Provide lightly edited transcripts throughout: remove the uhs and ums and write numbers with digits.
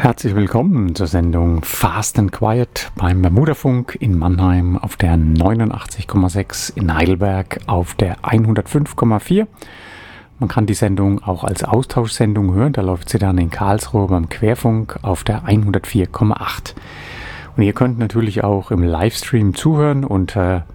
Herzlich willkommen zur Sendung Fast and Quiet beim Bermudafunk in Mannheim auf der 89,6, in Heidelberg auf der 105,4. Man kann die Sendung auch als Austauschsendung hören, da läuft sie dann in Karlsruhe beim Querfunk auf der 104,8. Und ihr könnt natürlich auch im Livestream zuhören unter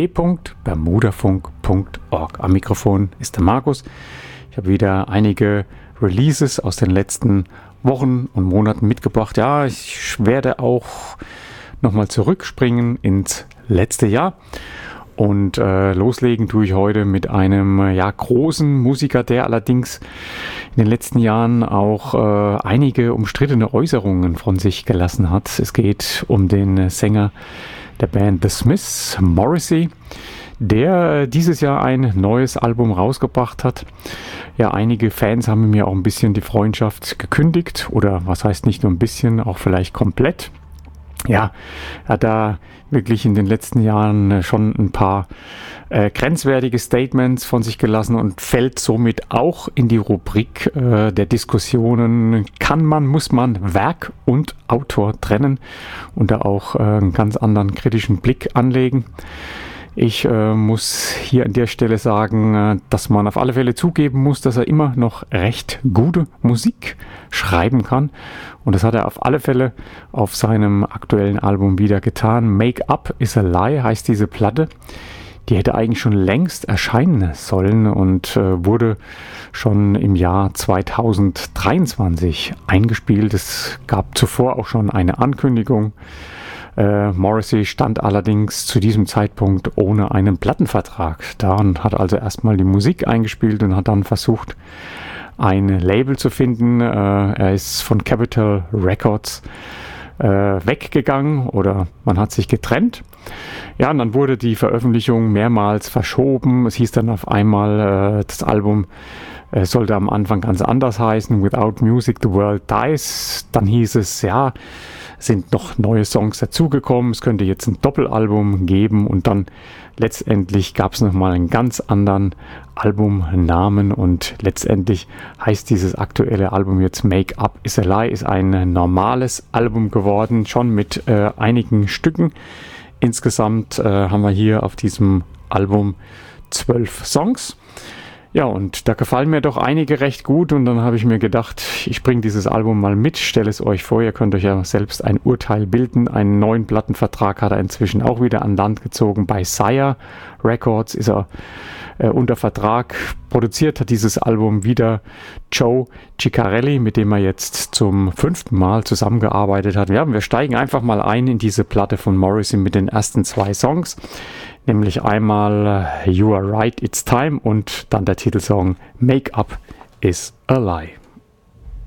www.bermudafunk.org. Am Mikrofon ist der Markus. Ich habe wieder einige Releases aus den letzten Wochen und Monaten mitgebracht. Ja, ich werde auch nochmal zurückspringen ins letzte Jahr und loslegen tue ich heute mit einem großen Musiker, der allerdings in den letzten Jahren auch einige umstrittene Äußerungen von sich gelassen hat. Es geht um den Sänger der Band The Smiths, Morrissey, der dieses Jahr ein neues Album rausgebracht hat. Ja, einige Fans haben mir auch ein bisschen die Freundschaft gekündigt, oder was heißt nicht nur ein bisschen, auch vielleicht komplett. Ja, er hat da wirklich in den letzten Jahren schon ein paar grenzwertige Statements von sich gelassen und fällt somit auch in die Rubrik der Diskussionen, muss man Werk und Autor trennen und da auch einen ganz anderen kritischen Blick anlegen. Ich muss hier an der Stelle sagen, dass man auf alle Fälle zugeben muss, dass er immer noch recht gute Musik schreiben kann. Und das hat er auf alle Fälle auf seinem aktuellen Album wieder getan. Make Up is a Lie heißt diese Platte. Die hätte eigentlich schon längst erscheinen sollen und wurde schon im Jahr 2023 eingespielt. Es gab zuvor auch schon eine Ankündigung. Morrissey stand allerdings zu diesem Zeitpunkt ohne einen Plattenvertrag da und hat also erstmal die Musik eingespielt und hat dann versucht, ein Label zu finden. Er ist von Capitol Records weggegangen oder man hat sich getrennt. Ja, und dann wurde die Veröffentlichung mehrmals verschoben. Es hieß dann auf einmal, das Album sollte am Anfang ganz anders heißen, Without Music the World Dies. Dann hieß es, ja, sind noch neue Songs dazugekommen, es könnte jetzt ein Doppelalbum geben und dann letztendlich gab es nochmal einen ganz anderen Albumnamen und letztendlich heißt dieses aktuelle Album jetzt Make Up is a Lie, ist ein normales Album geworden, schon mit einigen Stücken. Insgesamt haben wir hier auf diesem Album 12 Songs. Ja, und da gefallen mir doch einige recht gut und dann habe ich mir gedacht, ich bringe dieses Album mal mit, stelle es euch vor, ihr könnt euch ja selbst ein Urteil bilden. Einen neuen Plattenvertrag hat er inzwischen auch wieder an Land gezogen. Bei Sire Records ist er unter Vertrag. Produziert hat dieses Album wieder Joe Ciccarelli, mit dem er jetzt zum 5. Mal zusammengearbeitet hat. Ja, wir steigen einfach mal ein in diese Platte von Morrissey mit den ersten 2 Songs. Nämlich einmal You Are Right, It's Time und dann der Titelsong Make Up is a Lie.